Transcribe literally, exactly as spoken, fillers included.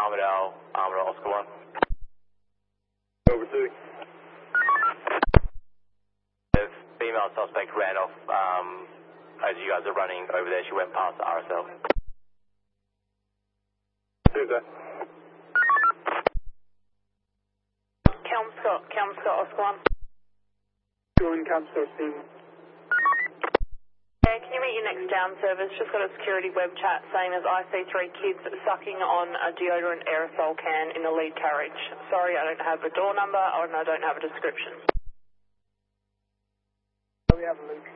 Armadale, Armadale, Oscar one. Over two. The female suspect ran off um, as you guys are running over there. She went past the R S L. Who's that? Kelmscott, Kelmscott, Oscar one. Join Kelmscott, Stephen. Yeah, can you meet your next down service? Just got a security web chat saying there's I C three kids sucking on a deodorant aerosol can in the lead carriage. Sorry, I don't have a door number and I don't have a description. We have a Luke.